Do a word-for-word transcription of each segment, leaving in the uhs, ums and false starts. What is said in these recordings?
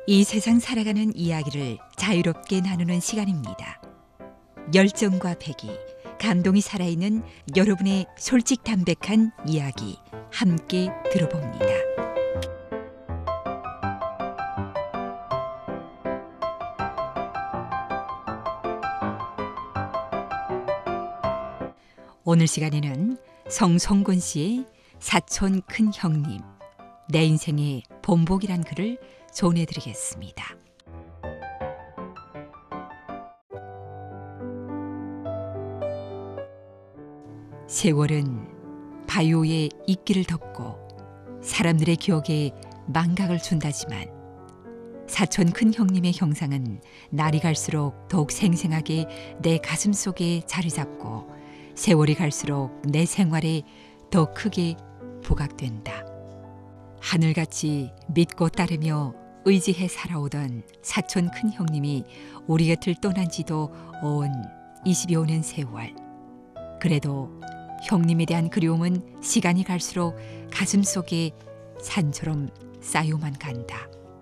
이 세상 살아가는 이야기를 자유롭게 나누는 시간입니다. 열정과 패기, 감동이 살아있는 여러분의 솔직 담백한 이야기 함께 들어봅니다. 오늘 시간에는 성송곤 씨의 사촌 큰 형님, 내 인생의 본복이란 글을 전해드리겠습니다. 세월은 바위에 이끼를 덮고 사람들의 기억에 망각을 준다지만 사촌 큰 형님의 형상은 날이 갈수록 더욱 생생하게 내 가슴 속에 자리 잡고 세월이 갈수록 내 생활에 더 크게 부각된다. 하늘같이 믿고 따르며 의지해 살아오던 사촌 큰 형님이 우리 곁을 떠난 지도 온 이십여 년 세월. 그래도 형님에 대한 그리움은 시간이 갈수록 가슴 속에 산처럼 쌓여만 간다.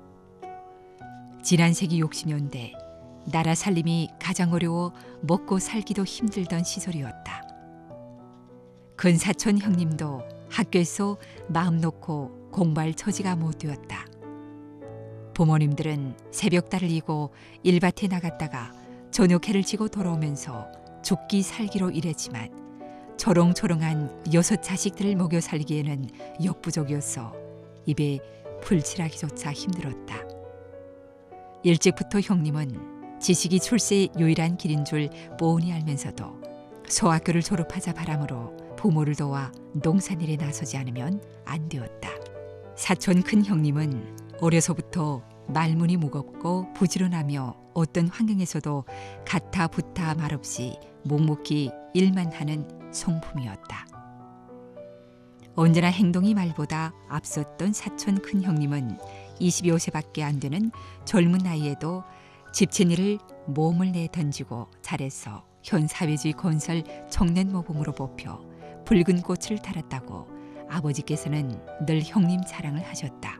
지난 세기 육십 년대 나라 살림이 가장 어려워 먹고 살기도 힘들던 시절이었다. 큰 사촌 형님도 학교에서 마음 놓고 공부할 처지가 못 되었다. 부모님들은 새벽달을 이고 일밭에 나갔다가 저녁해를 지고 돌아오면서 죽기 살기로 일했지만 초롱초롱한 여섯 자식들을 먹여 살기에는 역부족이어서 입에 풀칠하기조차 힘들었다. 일찍부터 형님은 지식이 출세의 유일한 길인 줄 뻔히 알면서도 소학교를 졸업하자 바람으로 부모를 도와 농산일에 나서지 않으면 안 되었다. 사촌 큰 형님은 어려서부터 말문이 무겁고 부지런하며 어떤 환경에서도 가타 부타 말없이 묵묵히 일만 하는 성품이었다. 언제나 행동이 말보다 앞섰던 사촌 큰 형님은 이십여 세밖에 안 되는 젊은 나이에도 집채일을 몸을 내 던지고 잘해서 현 사회주의 건설 청년 모범으로 뽑혀 붉은 꽃을 달았다고 아버지께서는 늘 형님 자랑을 하셨다.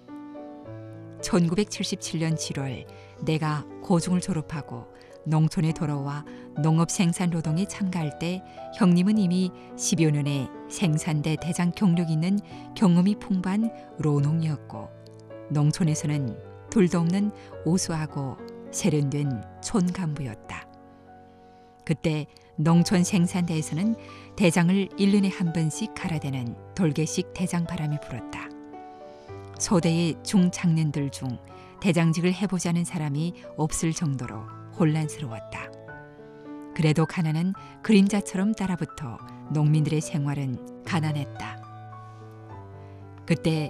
천구백칠십칠 년 칠월 내가 고중을 졸업하고 농촌에 돌아와 농업 생산 노동에 참가할 때 형님은 이미 십여 년의 생산대 대장 경력이 있는 경험이 풍부한 로농이었고 농촌에서는 둘도 없는 우수하고 세련된 촌간부였다. 그때 농촌 생산대에서는 대장을 일 년에 한 번씩 갈아대는 돌개식 대장 바람이 불었다. 소대의 중장년들 중 대장직을 해보자는 사람이 없을 정도로 혼란스러웠다. 그래도 가난은 그림자처럼 따라붙어 농민들의 생활은 가난했다. 그때